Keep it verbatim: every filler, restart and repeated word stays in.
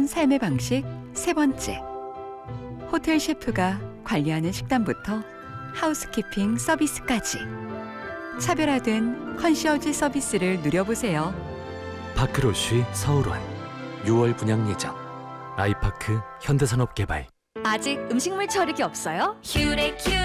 삶의 방식 세 번째. 호텔 셰프가 관리하는 식단부터 하우스키핑 서비스까지 차별화된 컨시어지 서비스를 누려보세요. 파크로쉬 서울원 유월 분양 예정. 아이파크 현대산업개발. 아직 음식물 처리기 없어요? 큐레큐